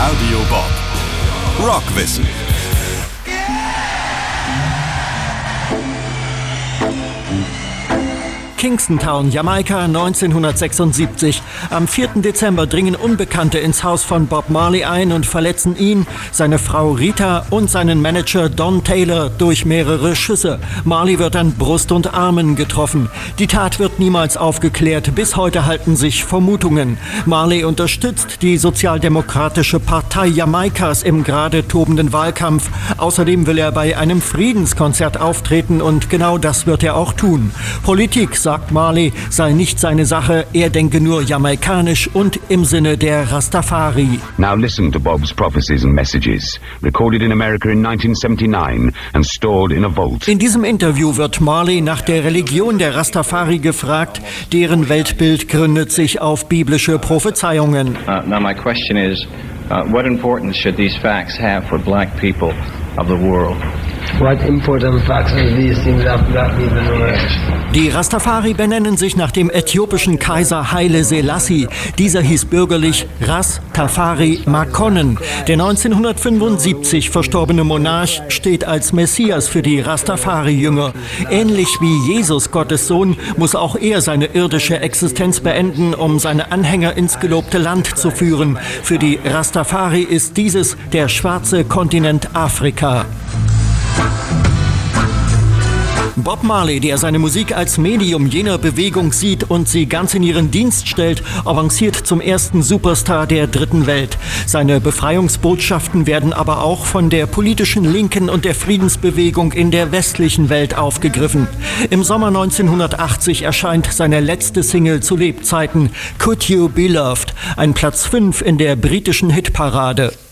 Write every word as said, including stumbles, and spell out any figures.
Radio Bob Rockwissen. Kingston Town, Jamaika, neunzehnhundertsechsundsiebzig. Am vierten Dezember dringen Unbekannte ins Haus von Bob Marley ein und verletzen ihn, seine Frau Rita und seinen Manager Don Taylor durch mehrere Schüsse. Marley wird an Brust und Armen getroffen. Die Tat wird niemals aufgeklärt. Bis heute halten sich Vermutungen. Marley unterstützt die Sozialdemokratische Partei Jamaikas im gerade tobenden Wahlkampf. Außerdem will er bei einem Friedenskonzert auftreten und genau das wird er auch tun. Politik, sagt Marley, sei nicht seine Sache, er denke nur jamaikanisch und im Sinne der Rastafari. Now listen to Bob's prophecies and messages, recorded in America in nineteen seventy-nine and stored in a vault. In diesem Interview wird Marley nach der Religion der Rastafari gefragt, deren Weltbild gründet sich auf biblische Prophezeiungen. Uh, now my question is, uh, what importance should these facts have for black people of the world? What important facts are these things that black people in the world? Die Rastafari benennen sich nach dem äthiopischen Kaiser Haile Selassie. Dieser hieß bürgerlich Ras Tafari Makonnen. Der neunzehnhundertfünfundsiebzig verstorbene Monarch steht als Messias für die Rastafari-Jünger. Ähnlich wie Jesus, Gottes Sohn, muss auch er seine irdische Existenz beenden, um seine Anhänger ins gelobte Land zu führen. Für die Rastafari ist dieses der schwarze Kontinent Afrika. Bob Marley, der seine Musik als Medium jener Bewegung sieht und sie ganz in ihren Dienst stellt, avanciert zum ersten Superstar der dritten Welt. Seine Befreiungsbotschaften werden aber auch von der politischen Linken und der Friedensbewegung in der westlichen Welt aufgegriffen. Im Sommer neunzehnhundertachtzig erscheint seine letzte Single zu Lebzeiten, Could You Be Loved, ein Platz fünf in der britischen Hitparade.